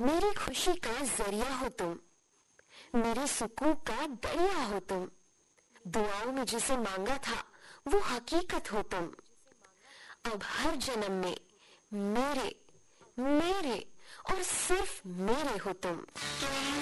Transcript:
मेरी खुशी का जरिया हो तुम, मेरे सुकून का दरिया हो तुम। दुआओं में जिसे मांगा था वो हकीकत हो तुम। अब हर जन्म में मेरे मेरे और सिर्फ मेरे हो तुम।